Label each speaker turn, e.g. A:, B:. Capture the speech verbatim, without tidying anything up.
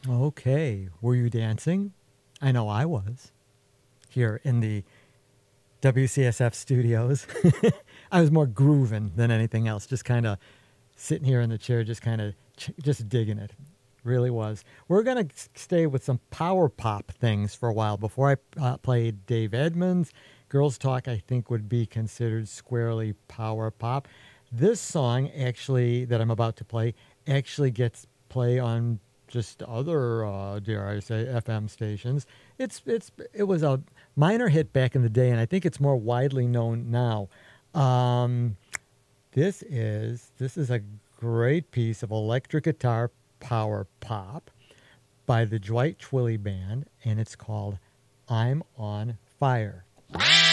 A: Okay. Were you dancing? I know I was here in the W C S F studios. I was more grooving than anything else, just kind of sitting here in the chair, just kind of ch- just digging it. Really was. We're going to stay with some power pop things for a while before I uh, play Dave Edmunds. Girls Talk, I think, would be considered squarely power pop. This song, actually, that I'm about to play, actually gets play on just other, uh, dare I say, F M stations. It's it's it was a minor hit back in the day, and I think it's more widely known now. Um, this is this is a great piece of electric guitar power pop by the Dwight Twilley Band, and it's called "I'm on Fire."